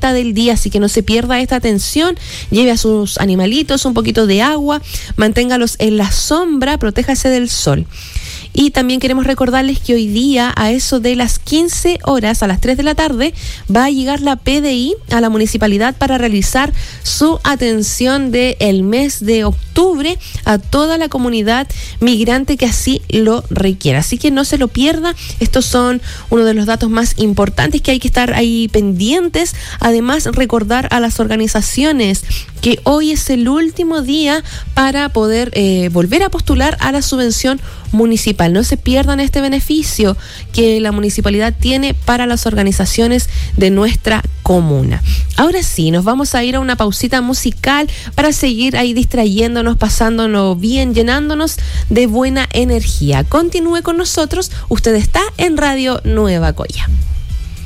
vuelta del día, así que no se pierda esta atención. Lleve a sus animalitos un poquito de agua, manténgalos en la sombra, protéjase del sol. Y también queremos recordarles que hoy día, a eso de las 15 horas, a las 3 de la tarde, va a llegar la PDI a la municipalidad para realizar su atención del mes de octubre a toda la comunidad migrante que así lo requiera. Así que no se lo pierda. Estos son uno de los datos más importantes que hay que estar ahí pendientes. Además, recordar a las organizaciones que hoy es el último día para poder volver a postular a la subvención municipal. No se pierdan este beneficio que la municipalidad tiene para las organizaciones de nuestra comuna. Ahora sí, nos vamos a ir a una pausita musical para seguir ahí distrayéndonos, pasándonos bien, llenándonos de buena energía. Continúe con nosotros, usted está en Radio Nueva Coya.